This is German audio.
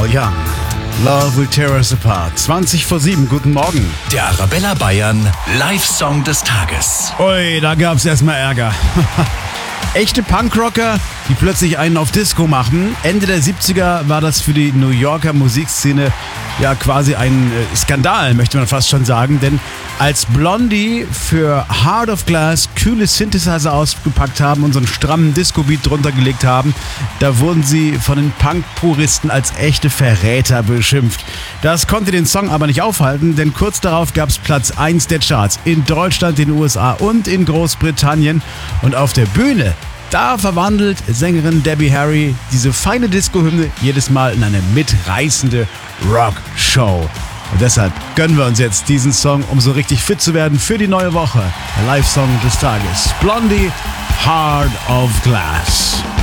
Neil Young. Love Will Tear Us Apart. 20 vor 7, guten Morgen. Der Arabella Bayern Live-Song des Tages. Ui, da gab's erstmal Ärger. Echte Punkrocker, die plötzlich einen auf Disco machen. Ende der 70er war das für die New Yorker Musikszene ja quasi ein Skandal, möchte man fast schon sagen. Denn als Blondie für Heart of Glass kühle Synthesizer ausgepackt haben und so einen strammen Disco-Beat drunter gelegt haben, da wurden sie von den Punk-Puristen als echte Verräter beschimpft. Das konnte den Song aber nicht aufhalten, denn kurz darauf gab es Platz 1 der Charts in Deutschland, den USA und in Großbritannien. Und auf der Bühne, da verwandelt Sängerin Debbie Harry diese feine Disco-Hymne jedes Mal in eine mitreißende Rock-Show. Und deshalb gönnen wir uns jetzt diesen Song, um so richtig fit zu werden für die neue Woche. Der Live-Song des Tages. Blondie, Heart of Glass.